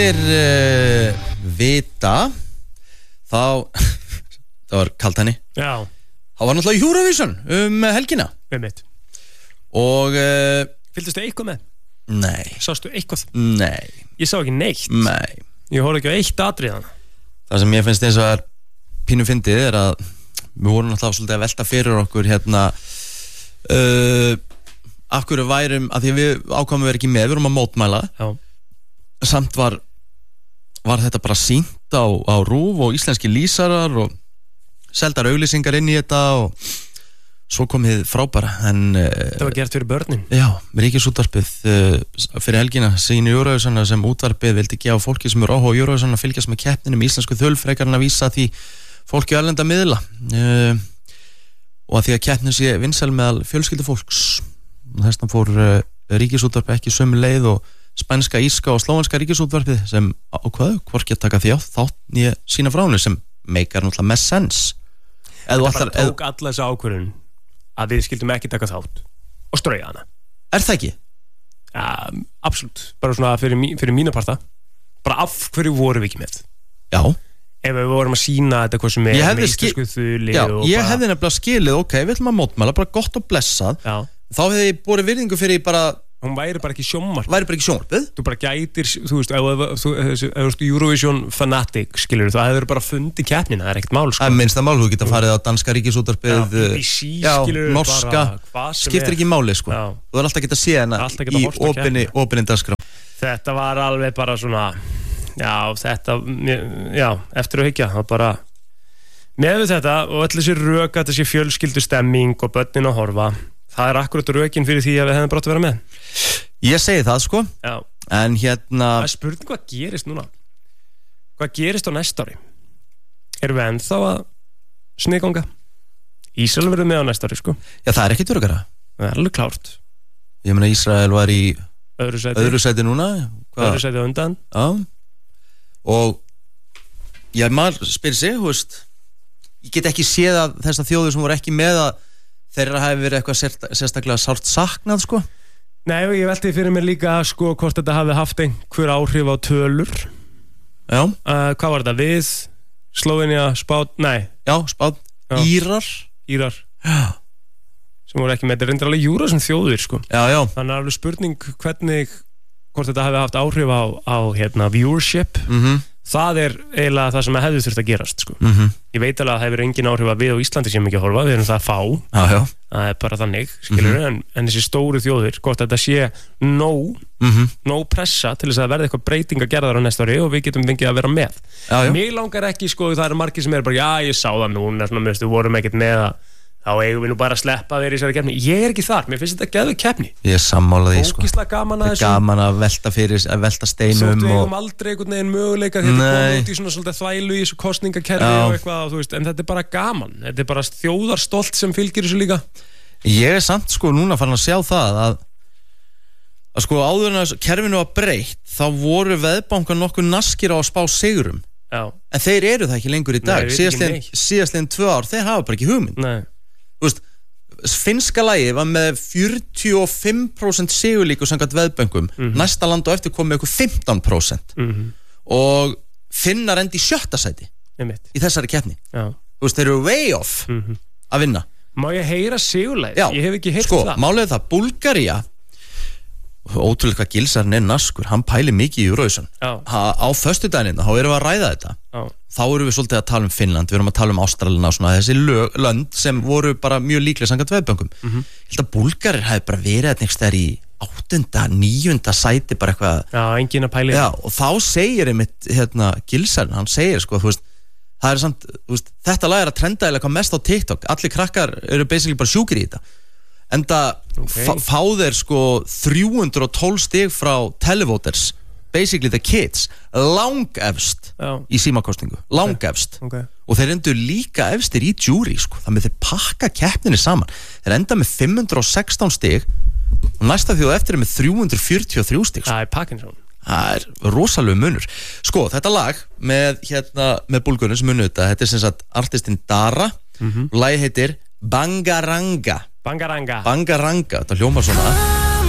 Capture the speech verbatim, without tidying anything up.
uh, vita þá það var kalt henni Já. Það var náttúrulega Eurovision um helgina Með mitt Og uh, Fylgdustu eitthvað með? Nei Sástu eitthvað? Nei Ég sá ekki neitt Nei Ég horfði ekki á eitt atriðan Það sem ég finnst eins og er pínu fyndið er að við vorum náttúrulega svolítið að velta fyrir okkur hérna uh, af hverju værum að því við ákvæmum við ekki með, við vorum að mótmæla Já. Samt var var þetta bara sýnt á, á RÚV og íslenski lýsarar og seldar auglýsingar inn í þetta og svo kom þið frábæra en þetta var gert fyrir börnin já, Ríkisútvarpið uh, fyrir helgina sínu Eurovision sem útvarpið vildi gefa fólki sem eru áhuga á Eurovision að fylgjast með keppninum í íslensku þölfrekarinn að vísa því fólki á erlenda miðla uh, og að því að keppnin sé vinsæl meðal fjölskyldu fólks og þess vegna fór uh, Ríkisútvarpið ekki sömu leið og spænska, íska og slóvenska Ríkisútvarpið sem ákvaðu hvorki að taka því á þátt nýja sína frá henni sem meikar náttúrulega mest sens Þetta bara tók alla þessa ákvörðun að við skildum ekki taka þátt og strauja hana Er það ekki? Ja, absolutt, bara svona fyrir, mí, fyrir mína parta bara af hverju vorum við ekki með Já Ef við vorum að sína þetta hvað sem er með íslensku þuli Já, og ég bara... hefði nefnilega skilið, ok, við ætlum að mótmæla bara gott og blessað Já. Þá hefði ég borið virðingu fyrir bara Hún væri bara ekki sjónvarp Væri bara ekki sjónvarpið Þú bara gætir, þú veist, ef þú veist Eurovision fanatic, skilur þú, það hefur bara fundið keppnina, það er ekkert mál sko. Það er minnsta mál, þú geta farið á danska Ríkisútvarpið Já, B B C, skilur norska, skiptir ekki máli sko. Þú er alltaf að geta séð hana í opinni, opinni dagskrá Þetta var alveg bara svona Já, þetta, já, eftir að hyggja það bara, með þetta og öll þessi rök að þessi fjölskyldu stemming og börnin að horfa það er akkurat rökin fyrir því að við hefum brátt að vera með Ég segi það sko Já. En hérna Það er spurning hvað gerist núna Hvað gerist á næsta ári Erum við ennþá að sniðganga Ísrael verður með á næsta ári sko Já það er ekkert öruggara Það er alveg klárt Ég meina Ísrael var í Öðru sæti Öðru sæti núna Hva? Öðru sæti á undan Já Og Já maður spyrir sig þú veist Ég get ekki séð að þessar þjóðir sem voru ekki með að þeirra hafi verið eitthvað sért, sérstaklega sárt saknað sko Nei og ég velti fyrir mér líka sko hvort þetta hafi haft einhver áhrif á tölur Já uh, Hvað var þetta við Slóvenía, Spán, nei Já, Spán, Já. Írar Írar Já sem voru ekki með, þetta er reyndar alveg júra sem þjóðir sko Já, já Þannig er alveg spurning hvernig hvort þetta hafi haft áhrif á, á hérna, viewership Mhm Það er eiginlega það sem hefði þurft að gerast sko. mm -hmm. Ég veit alveg að það hefur engin áhrif að við á Íslandi sem ekki að horfa, við erum það að fá já, já. Það er bara þannig, skilur mm -hmm. en, en þessi stóru þjóðir, hvort þetta sé nóg, mm -hmm. nóg pressa til þess að verða eitthvað breyting að gera þar á næsta ári og við getum fengið að vera með já, Mér langar ekki, sko, það eru margir sem er bara já, ég sá það núna, svona, mér veist, við vorum ekkert með að þá eigum við nú bara að sleppa þér í þessari keppni Ég er ekki þar, mér finnst þetta geðveik keppni Ég er sammála því sko Ógeðslega gaman að þessu Gaman að velta fyrir, að velta steinum Þótt við og... eigum aldrei einhvern veginn möguleika Þetta er komið út í svona svolítið þvælu í þessu kostningakerfi og eitthvað, þú veist, en þetta er bara gaman Þetta er bara þjóðarstolt sem fylgir þessu líka Ég er samt sko núna farin að sjá það að að sko áður en að kerfinu var breytt þá voru veðbankar nokkuð naskir á að spá sigurum Já. En þeir eru það ekki lengur í dag Nei, Síðastliðin tvö ár, þeir hafa bara ekki hugmynd Nei Þú veist, finnska lagið var með fjörutíu og fimm prósent sigurlíku samkvæmt veðbönkum mm -hmm. Næsta land á eftir kom með eitthvað fimmtán prósent mm -hmm. og finnar endi í sjötta sæti í þessari keppni Já. Þú veist, þeir eru way off mm -hmm. að vinna Má ég heyra sigurleið? Já, ég hef ekki heyrt sko, það málið það, Búlgaría ótrúlega hvað Gilsarinn er naskur hann pæli mikið í Eurovision á föstudaginn, þá erum við að ræða þetta Já. Þá erum við svolítið að tala um Finnland við erum að tala um Ástralina og svona þessi lög, lönd sem voru bara mjög líklega samkvæmt veðböngum mm -hmm. Ég held að Búlgarir hafi bara verið einhvers staðar í áttunda, níunda sæti bara eitthvað Já, engin að pæli Já, og þá segir einmitt hérna, Gilsarinn, hann segir sko, þú veist það er samt, þú veist, þetta lag er að trenda eða hvað mest á TikTok, allir krakkar eru basically bara sjúkir í þetta enda okay. fá þeir sko þrjú hundruð og tólf stig frá televoters basically the kids langefst Já. í símakostningu langefst okay. Okay. og þeir endur líka efstir í jury sko. þannig að þeir pakka keppninni saman þeir enda með fimm hundruð og sextán stig og næsta þjóð eftir er með þrjú hundruð fjörutíu og þrjú stig sko. Það er Parkinson Það er rosalega munur sko þetta lag með, hérna, með Búlgurinn sem munur þetta þetta er sem sagt artistinn Dara mm -hmm. og lagið heitir Bangaranga Bangaranga Bangaranga, þetta hljómar svona